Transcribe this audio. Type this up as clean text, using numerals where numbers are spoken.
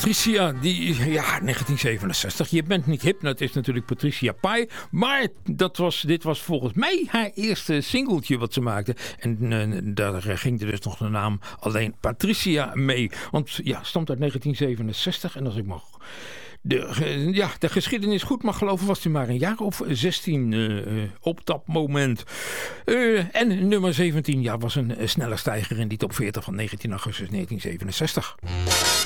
Patricia, 1967. Je bent niet hip, dat is natuurlijk Patricia Pai. Maar dit was volgens mij haar eerste singeltje wat ze maakte. En daar ging er dus nog de naam alleen Patricia mee. Want ja, stamt uit 1967 en als ik mag... De geschiedenis goed mag geloven, was hij maar een jaar of 16 op dat moment. En nummer 17 was een snelle stijger in die top 40 van 19 augustus 1967.